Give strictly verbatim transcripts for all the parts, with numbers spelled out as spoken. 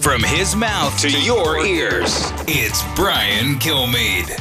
From his mouth to your ears, it's Brian Kilmeade.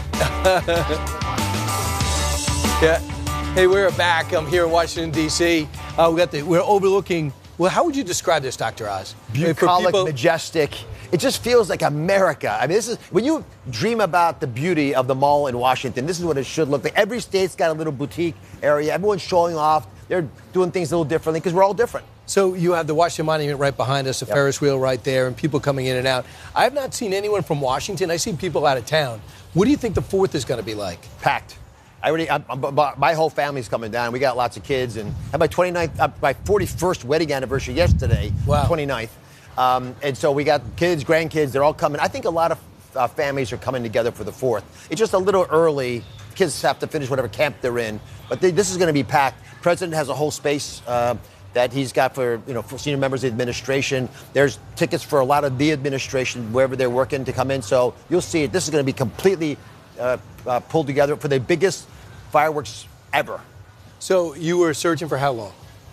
Yeah. Hey, we're back. I'm here in Washington, D C Uh, we got the, we're overlooking. Well, how would you describe this, Doctor Oz? Bucolic, people, majestic. It just feels like America. I mean, this is when you dream about the beauty of the mall in Washington. This is what it should look like. Every state's got a little boutique area. Everyone's showing off. They're doing things a little differently because we're all different. So you have the Washington Monument right behind us, a Yep. Ferris wheel right there, and people coming in and out. I have not seen anyone from Washington. I see people out of town. What do you think the fourth is going to be like? Packed. I already, I'm, I'm, my whole family's coming down. We got lots of kids, and had my twenty-ninth, uh, my forty-first wedding anniversary yesterday, Wow. twenty-ninth. Um, and so we got kids, grandkids, they're all coming. I think a lot of uh, families are coming together for the fourth. It's just a little early. Kids have to finish whatever camp they're in, but they, this is going to be packed. President has a whole space uh, that he's got for, you know, for senior members of the administration. There's tickets for a lot of the administration, wherever they're working, to come in. So you'll see it. This is going to be completely uh, uh, pulled together for the biggest fireworks ever. So you were searching for how long?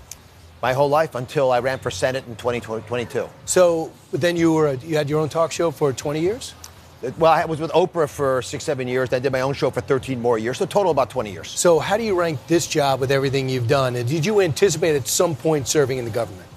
My whole life until I ran for Senate in twenty twenty-two. So then you were you had your own talk show for twenty years? Well, I was with Oprah for six, seven years. I did my own show for thirteen more years. So total about twenty years. So how do you rank this job with everything you've done? And did you anticipate at some point serving in the government?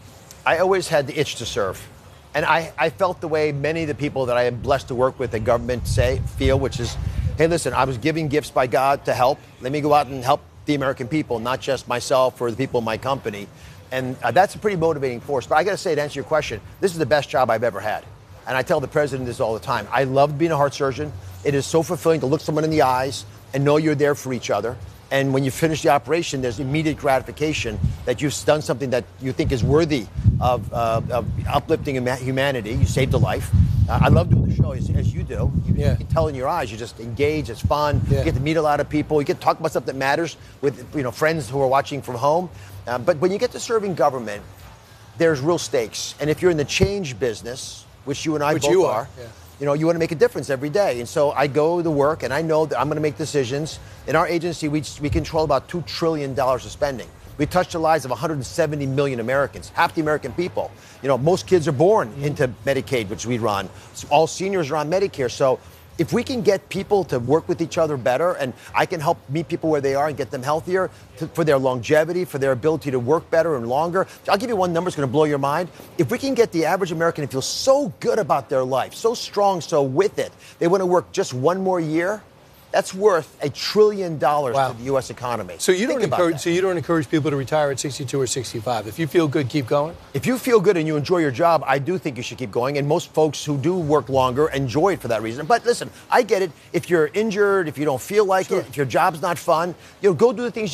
I always had the itch to serve. And I, I felt the way many of the people that I am blessed to work with in government say, feel, which is, hey, listen, I was given gifts by God to help. Let me go out and help the American people, not just myself or the people in my company. And uh, that's a pretty motivating force. But I got to say, to answer your question, this is the best job I've ever had. And I tell the president this all the time. I love being a heart surgeon. It is so fulfilling to look someone in the eyes and know you're there for each other. And when you finish the operation, there's immediate gratification that you've done something that you think is worthy of, uh, of uplifting humanity. You saved a life. Uh, I love doing the show, as, as you do. You, yeah. you can tell in your eyes. You just engage. It's fun. Yeah. You get to meet a lot of people. You get to talk about stuff that matters with, you know, friends who are watching from home. Uh, but when you get to serving government, there's real stakes. And if you're in the change business, which you and I which both you are, are yeah. you know, you want to make a difference every day. And so I go to work, and I know that I'm going to make decisions. In our agency, we, we control about two trillion dollars of spending. We touch the lives of one hundred seventy million Americans, half the American people. You know, most kids are born mm-hmm. into Medicaid, which we run. So all seniors are on Medicare. So if we can get people to work with each other better, and I can help meet people where they are and get them healthier to, for their longevity, for their ability to work better and longer. I'll give you one number that's going to blow your mind. If we can get the average American to feel so good about their life, so strong, so with it, they want to work just one more year, that's worth a trillion dollars wow. to the U S economy. So you Think don't encourage. that. So you don't encourage people to retire at sixty-two or sixty-five. If you feel good, keep going. If you feel good and you enjoy your job, I do think you should keep going. And most folks who do work longer enjoy it for that reason. But listen, I get it. If you're injured, if you don't feel like sure. it, if your job's not fun, you know, go do the things.